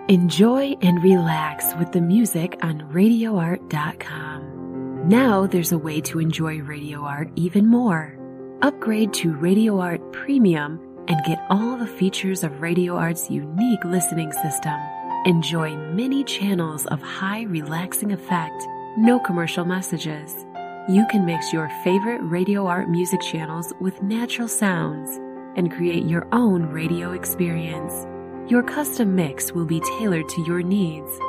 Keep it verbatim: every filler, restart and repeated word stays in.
Enjoy and relax with the music on radio art dot com. Now there's a way to enjoy Radio Art even more. Upgrade to Radio Art Premium and get all the features of Radio Art's unique listening system. Enjoy many channels of high relaxing effect, no commercial messages. You can mix your favorite Radio Art music channels with natural sounds and create your own radio experience. Your custom mix will be tailored to your needs.